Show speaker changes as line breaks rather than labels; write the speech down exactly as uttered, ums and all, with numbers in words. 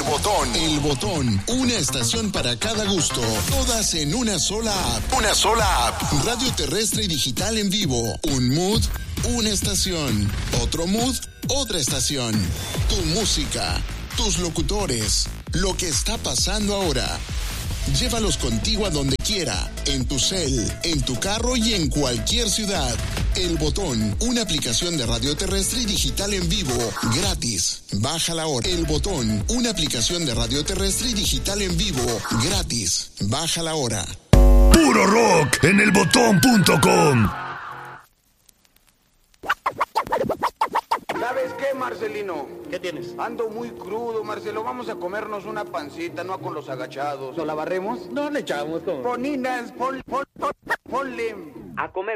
Botón. El Botón. Una estación para cada gusto. Todas en una sola app. Una sola app. Radio terrestre y digital en vivo. Un mood, una estación. Otro mood, otra estación. Tu música, tus locutores, lo que está pasando ahora. Llévalos contigo a donde quiera, en tu cel, en tu carro y en cualquier ciudad. El Botón, una aplicación de radio terrestre y digital en vivo, gratis. Bájala ahora. El Botón, una aplicación de radio terrestre y digital en vivo, gratis. Bájala ahora.
Puro rock en el botón punto com.
¿Sabes qué, Marcelino?
¿Qué tienes?
Ando muy crudo, Marcelo. Vamos a comernos una pancita, no con los agachados.
¿No la barremos? No le echamos todo.
Poninas, pon, pon, pon, ponle.
A comer